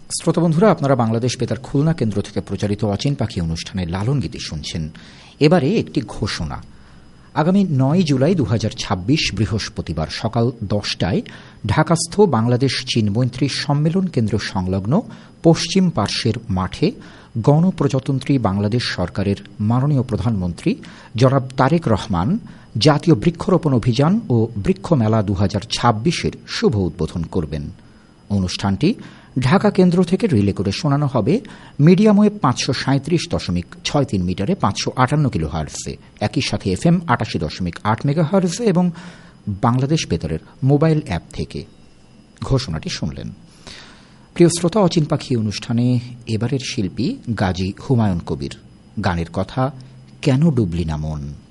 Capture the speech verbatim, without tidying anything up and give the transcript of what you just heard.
শ্রোতা বন্ধুরা, আপনারা বাংলাদেশ বেতার খুলনা কেন্দ্র থেকে প্রচারিত অচিন পাখি অনুষ্ঠানের লালন গীতি শুনছেন। এবারে একটি ঘোষণা। আগামী নয় জুলাই দু হাজার ছাব্বিশ বৃহস্পতিবার সকাল দশটায় ঢাকাস্থ বাংলাদেশ চীন মৈত্রী সম্মেলন কেন্দ্র সংলগ্ন পশ্চিম পার্শ্বের মাঠে গণপ্রজাতন্ত্রী বাংলাদেশ সরকারের মাননীয় প্রধানমন্ত্রী জনাব তারেক রহমান জাতীয় বৃক্ষরোপণ অভিযান ও বৃক্ষ মেলা দু হাজার ছাব্বিশের শুভ উদ্বোধন করবেন। অনুষ্ঠানটি ঢাকা কেন্দ্র থেকে রিলে করে শোনানো হবে মিডিয়াম ওয়েভ পাঁচশো সাঁত্রিশ দশমিক ছয় তিন মিটারে পাঁচশো আটান্ন কিলো হার্টসে, একই সাথে এফ এম আটাশি দশমিক আট মেগা হার্টসে এবং বাংলাদেশ বেতারের মোবাইল অ্যাপ থেকে। ঘোষণাটি শুনলেন। প্রিয় শ্রোতা, অচিন পাখি অনুষ্ঠানে এবারের শিল্পী গাজী হুমায়ুন কবির। গানের কথা কেন ডুবলি না মন।